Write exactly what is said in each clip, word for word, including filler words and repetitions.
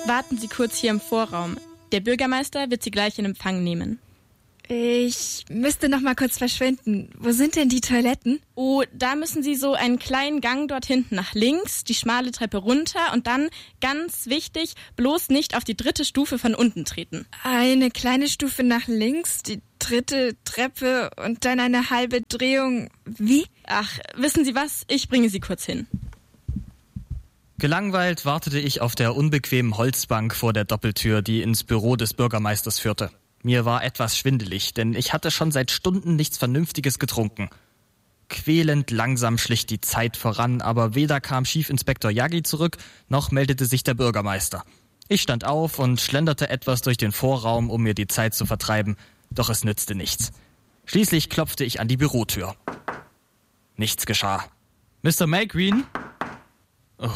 warten Sie kurz hier im Vorraum. Der Bürgermeister wird Sie gleich in Empfang nehmen. Ich müsste noch mal kurz verschwinden. Wo sind denn die Toiletten? Oh, da müssen Sie so einen kleinen Gang dort hinten nach links, die schmale Treppe runter und dann, ganz wichtig, bloß nicht auf die dritte Stufe von unten treten. Eine kleine Stufe nach links, die dritte Treppe und dann eine halbe Drehung. Wie? Ach, wissen Sie was? Ich bringe Sie kurz hin. Gelangweilt wartete ich auf der unbequemen Holzbank vor der Doppeltür, die ins Büro des Bürgermeisters führte. Mir war etwas schwindelig, denn ich hatte schon seit Stunden nichts Vernünftiges getrunken. Quälend langsam schlich die Zeit voran, aber weder kam Chiefinspektor Yagi zurück, noch meldete sich der Bürgermeister. Ich stand auf und schlenderte etwas durch den Vorraum, um mir die Zeit zu vertreiben, doch es nützte nichts. Schließlich klopfte ich an die Bürotür. Nichts geschah. Mister Magreen? Oh.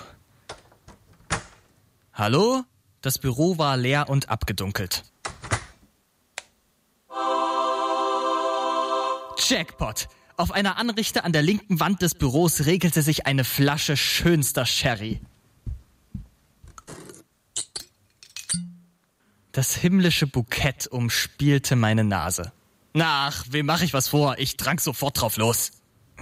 Hallo? Das Büro war leer und abgedunkelt. Jackpot! Auf einer Anrichte an der linken Wand des Büros regelte sich eine Flasche schönster Sherry. Das himmlische Bukett umspielte meine Nase. Ach, wem mache ich was vor? Ich trank sofort drauf los.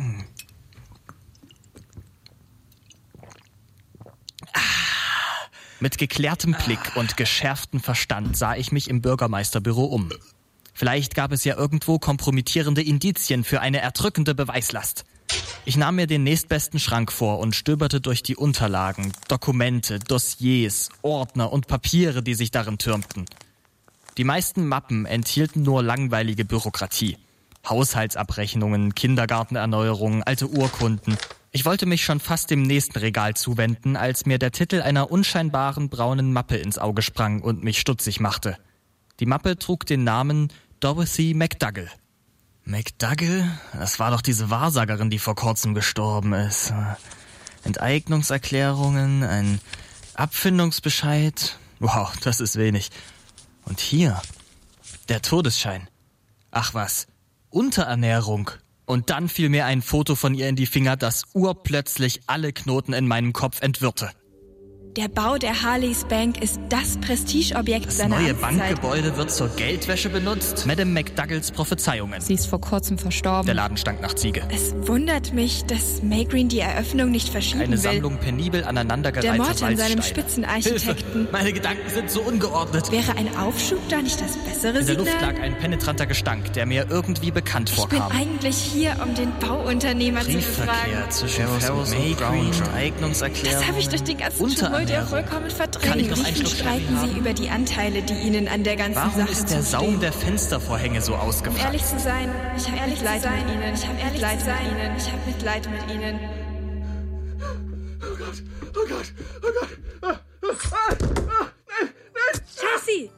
Ah. Mit geklärtem Blick und geschärftem Verstand sah ich mich im Bürgermeisterbüro um. Vielleicht gab es ja irgendwo kompromittierende Indizien für eine erdrückende Beweislast. Ich nahm mir den nächstbesten Schrank vor und stöberte durch die Unterlagen, Dokumente, Dossiers, Ordner und Papiere, die sich darin türmten. Die meisten Mappen enthielten nur langweilige Bürokratie. Haushaltsabrechnungen, Kindergartenerneuerungen, alte Urkunden. Ich wollte mich schon fast dem nächsten Regal zuwenden, als mir der Titel einer unscheinbaren braunen Mappe ins Auge sprang und mich stutzig machte. Die Mappe trug den Namen Dorothy McDougal. McDougal? Das war doch diese Wahrsagerin, die vor kurzem gestorben ist. Enteignungserklärungen, ein Abfindungsbescheid. Wow, das ist wenig. Und hier, der Todesschein. Ach was, Unterernährung. Und dann fiel mir ein Foto von ihr in die Finger, das urplötzlich alle Knoten in meinem Kopf entwirrte. Der Bau der Harley's Bank ist das Prestigeobjekt das seiner neue Amtszeit. Bankgebäude wird zur Geldwäsche benutzt. Madame McDougals Prophezeiungen. Sie ist vor kurzem verstorben. Der Laden stank nach Ziege. Es wundert mich, dass Magreen die Eröffnung nicht verschieben Eine will. Sammlung penibel aneinandergereihter Der Mord an seinem Walzsteine. Spitzenarchitekten. Hilfe, meine Gedanken sind so ungeordnet. Wäre ein Aufschub da nicht das bessere In der Signal? Luft lag ein penetranter Gestank, der mir irgendwie bekannt Ich vorkam. bin eigentlich hier, um den Bauunternehmer zu Briefverkehr befragen. zwischen Ferros und Magreen, Eignungserklärung. Das habe ich durch den ganzen Tumult ja vollkommen verdrängt. Kann ich noch einen Wie Schluck streiten Sherry Sie haben? über die Anteile, die Ihnen an der ganzen Warum Sache ist der zustehen? Saum der Fenstervorhänge so Um ausgefallen? ehrlich zu sein, ich habe ehrlich Mitleid mit Ihnen. Ich habe ehrlich Mitleid mit Ihnen. Ich habe Mitleid mit Ihnen. Oh Gott, oh Gott, oh Gott. Ah, ah, ah, nein, nein. Jessie,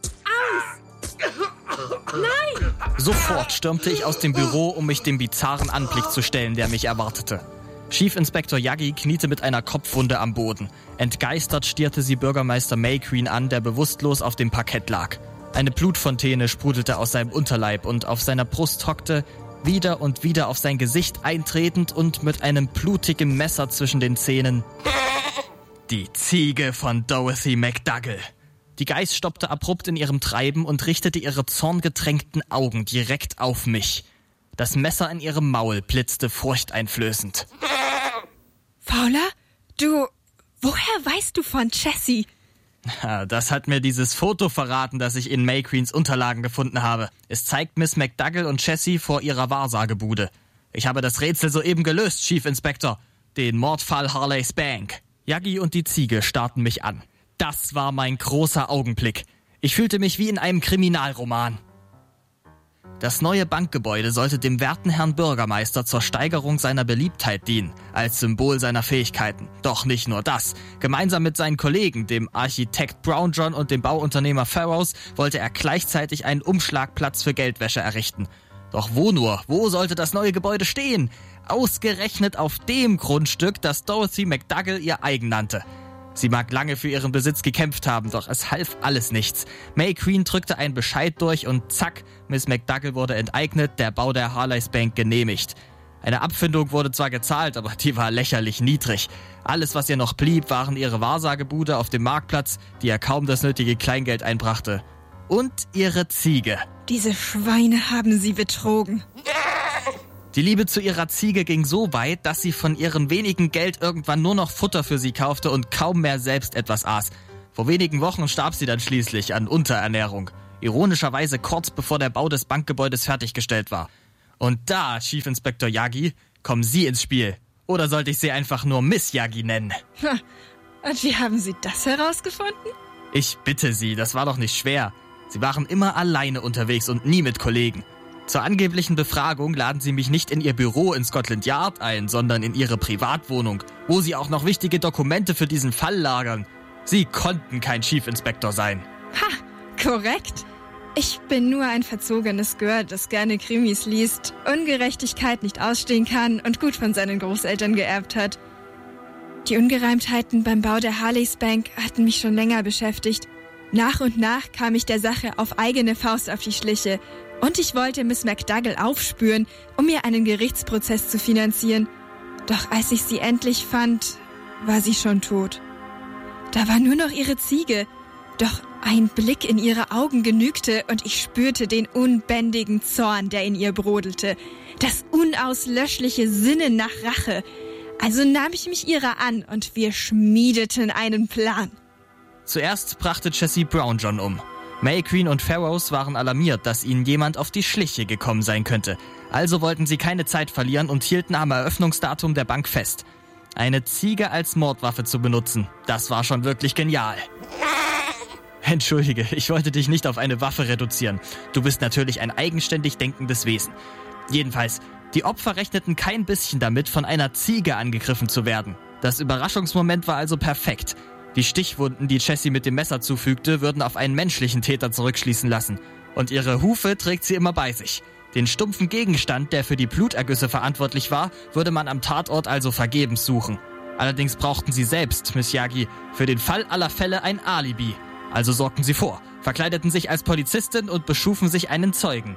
aus! Nein! Sofort stürmte ich aus dem Büro, um mich dem bizarren Anblick zu stellen, der mich erwartete. Chiefinspektor Yagi kniete mit einer Kopfwunde am Boden. Entgeistert stierte sie Bürgermeister Magreen an, der bewusstlos auf dem Parkett lag. Eine Blutfontäne sprudelte aus seinem Unterleib und auf seiner Brust hockte, wieder und wieder auf sein Gesicht eintretend und mit einem blutigen Messer zwischen den Zähnen, die Ziege von Dorothy McDougal. Die Geiß stoppte abrupt in ihrem Treiben und richtete ihre zorngetränkten Augen direkt auf mich. Das Messer in ihrem Maul blitzte furchteinflößend. Fowler, du... Woher weißt du von Jessie? Ja, das hat mir dieses Foto verraten, das ich in Magreens Unterlagen gefunden habe. Es zeigt Miss McDougal und Jessie vor ihrer Wahrsagebude. Ich habe das Rätsel soeben gelöst, Chiefinspektor. Den Mordfall Harley's Bank. Yagi und die Ziege starrten mich an. Das war mein großer Augenblick. Ich fühlte mich wie in einem Kriminalroman. Das neue Bankgebäude sollte dem werten Herrn Bürgermeister zur Steigerung seiner Beliebtheit dienen, als Symbol seiner Fähigkeiten. Doch nicht nur das. Gemeinsam mit seinen Kollegen, dem Architekt Brown John und dem Bauunternehmer Farrows, wollte er gleichzeitig einen Umschlagplatz für Geldwäsche errichten. Doch wo nur? Wo sollte das neue Gebäude stehen? Ausgerechnet auf dem Grundstück, das Dorothy McDougal ihr eigen nannte. Sie mag lange für ihren Besitz gekämpft haben, doch es half alles nichts. Magreen drückte einen Bescheid durch und zack, Miss McDougal wurde enteignet, der Bau der Harley's Bank genehmigt. Eine Abfindung wurde zwar gezahlt, aber die war lächerlich niedrig. Alles, was ihr noch blieb, waren ihre Wahrsagebude auf dem Marktplatz, die ihr kaum das nötige Kleingeld einbrachte. Und ihre Ziege. Diese Schweine haben sie betrogen. Die Liebe zu ihrer Ziege ging so weit, dass sie von ihrem wenigen Geld irgendwann nur noch Futter für sie kaufte und kaum mehr selbst etwas aß. Vor wenigen Wochen starb sie dann schließlich an Unterernährung. Ironischerweise kurz bevor der Bau des Bankgebäudes fertiggestellt war. Und da, Chief Inspector Yagi, kommen Sie ins Spiel. Oder sollte ich Sie einfach nur Miss Yagi nennen? Und wie haben Sie das herausgefunden? Ich bitte Sie, das war doch nicht schwer. Sie waren immer alleine unterwegs und nie mit Kollegen. Zur angeblichen Befragung laden Sie mich nicht in Ihr Büro in Scotland Yard ein, sondern in Ihre Privatwohnung, wo Sie auch noch wichtige Dokumente für diesen Fall lagern. Sie konnten kein Chief Inspector sein. Ha, korrekt. Ich bin nur ein verzogenes Girl, das gerne Krimis liest, Ungerechtigkeit nicht ausstehen kann und gut von seinen Großeltern geerbt hat. Die Ungereimtheiten beim Bau der Harleys Bank hatten mich schon länger beschäftigt. Nach und nach kam ich der Sache auf eigene Faust auf die Schliche und ich wollte Miss McDougall aufspüren, um mir einen Gerichtsprozess zu finanzieren. Doch als ich sie endlich fand, war sie schon tot. Da war nur noch ihre Ziege. Doch ein Blick in ihre Augen genügte und ich spürte den unbändigen Zorn, der in ihr brodelte. Das unauslöschliche Sinnen nach Rache. Also nahm ich mich ihrer an und wir schmiedeten einen Plan. Zuerst brachte Jessie Brownjohn um. May Queen und Farrows waren alarmiert, dass ihnen jemand auf die Schliche gekommen sein könnte. Also wollten sie keine Zeit verlieren und hielten am Eröffnungsdatum der Bank fest. Eine Ziege als Mordwaffe zu benutzen, das war schon wirklich genial. Entschuldige, ich wollte dich nicht auf eine Waffe reduzieren. Du bist natürlich ein eigenständig denkendes Wesen. Jedenfalls, die Opfer rechneten kein bisschen damit, von einer Ziege angegriffen zu werden. Das Überraschungsmoment war also perfekt. Die Stichwunden, die Jessie mit dem Messer zufügte, würden auf einen menschlichen Täter zurückschließen lassen. Und ihre Hufe trägt sie immer bei sich. Den stumpfen Gegenstand, der für die Blutergüsse verantwortlich war, würde man am Tatort also vergebens suchen. Allerdings brauchten sie selbst, Miss Yagi, für den Fall aller Fälle ein Alibi. Also sorgten sie vor, verkleideten sich als Polizistin und beschufen sich einen Zeugen.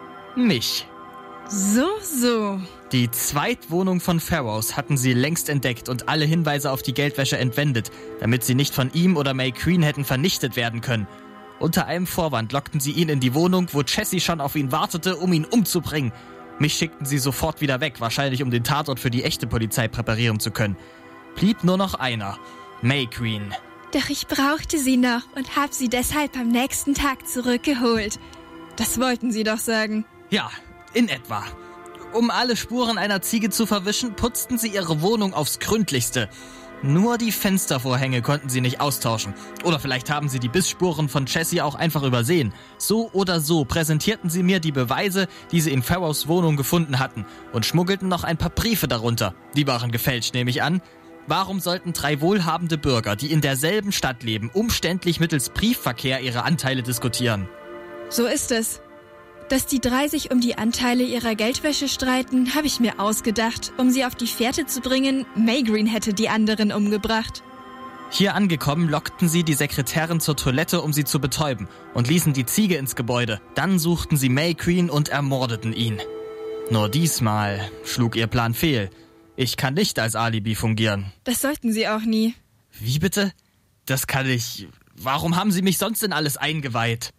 Mich. So, so. Die Zweitwohnung von Farrows hatten sie längst entdeckt und alle Hinweise auf die Geldwäsche entwendet, damit sie nicht von ihm oder May Queen hätten vernichtet werden können. Unter einem Vorwand lockten sie ihn in die Wohnung, wo Jessie schon auf ihn wartete, um ihn umzubringen. Mich schickten sie sofort wieder weg, wahrscheinlich um den Tatort für die echte Polizei präparieren zu können. Blieb nur noch einer, May Queen. Doch ich brauchte sie noch und habe sie deshalb am nächsten Tag zurückgeholt. Das wollten Sie doch sagen. Ja, in etwa. Um alle Spuren einer Ziege zu verwischen, putzten sie ihre Wohnung aufs Gründlichste. Nur die Fenstervorhänge konnten sie nicht austauschen. Oder vielleicht haben sie die Bissspuren von Jessie auch einfach übersehen. So oder so präsentierten sie mir die Beweise, die sie in Farrows Wohnung gefunden hatten und schmuggelten noch ein paar Briefe darunter. Die waren gefälscht, nehme ich an. Warum sollten drei wohlhabende Bürger, die in derselben Stadt leben, umständlich mittels Briefverkehr ihre Anteile diskutieren? So ist es. Dass die drei sich um die Anteile ihrer Geldwäsche streiten, habe ich mir ausgedacht, um sie auf die Fährte zu bringen, May Green hätte die anderen umgebracht. Hier angekommen, lockten sie die Sekretärin zur Toilette, um sie zu betäuben, und ließen die Ziege ins Gebäude. Dann suchten sie May Queen und ermordeten ihn. Nur diesmal schlug ihr Plan fehl. Ich kann nicht als Alibi fungieren. Das sollten Sie auch nie. Wie bitte? Das kann ich... Warum haben Sie mich sonst in alles eingeweiht?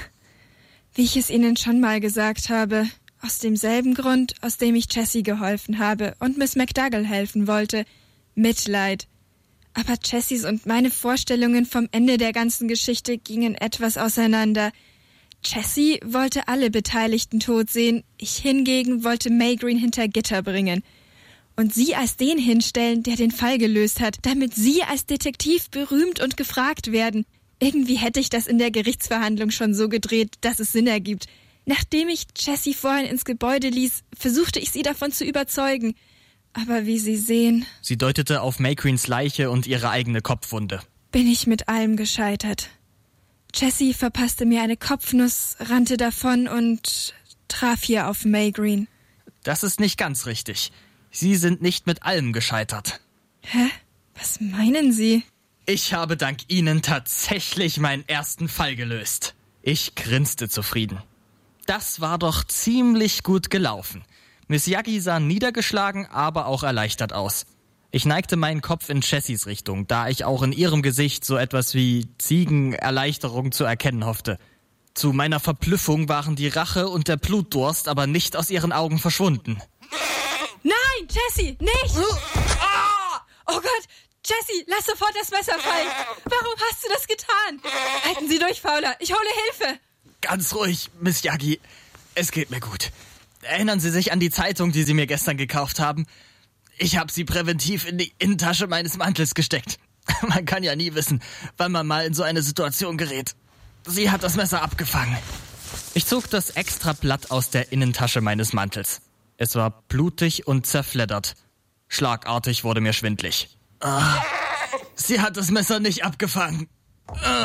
Wie ich es Ihnen schon mal gesagt habe. Aus demselben Grund, aus dem ich Jessie geholfen habe und Miss McDougall helfen wollte. Mitleid. Aber Jessies und meine Vorstellungen vom Ende der ganzen Geschichte gingen etwas auseinander. Jessie wollte alle Beteiligten tot sehen, ich hingegen wollte May Green hinter Gitter bringen. Und sie als den hinstellen, der den Fall gelöst hat, damit sie als Detektiv berühmt und gefragt werden. Irgendwie hätte ich das in der Gerichtsverhandlung schon so gedreht, dass es Sinn ergibt. Nachdem ich Jessie vorhin ins Gebäude ließ, versuchte ich sie davon zu überzeugen. Aber wie Sie sehen... Sie deutete auf May Queens Leiche und ihre eigene Kopfwunde. ...bin ich mit allem gescheitert. Jessie verpasste mir eine Kopfnuss, rannte davon und traf hier auf May Green. Das ist nicht ganz richtig. Sie sind nicht mit allem gescheitert. Hä? Was meinen Sie? Ich habe dank Ihnen tatsächlich meinen ersten Fall gelöst. Ich grinste zufrieden. Das war doch ziemlich gut gelaufen. Miss Yagi sah niedergeschlagen, aber auch erleichtert aus. Ich neigte meinen Kopf in Chessies Richtung, da ich auch in ihrem Gesicht so etwas wie Ziegenerleichterung zu erkennen hoffte. Zu meiner Verblüffung waren die Rache und der Blutdurst aber nicht aus ihren Augen verschwunden. Nein, Jessie, nicht! Oh, oh Gott, Jessie, lass sofort das Messer fallen. Warum hast du das getan? Halten Sie durch, Fowler. Ich hole Hilfe. Ganz ruhig, Miss Yagi. Es geht mir gut. Erinnern Sie sich an die Zeitung, die Sie mir gestern gekauft haben? Ich habe sie präventiv in die Innentasche meines Mantels gesteckt. Man kann ja nie wissen, wann man mal in so eine Situation gerät. Sie hat das Messer abgefangen. Ich zog das Extrablatt aus der Innentasche meines Mantels. Es war blutig und zerfleddert. Schlagartig wurde mir schwindlig. Ah, sie hat das Messer nicht abgefangen. Ah.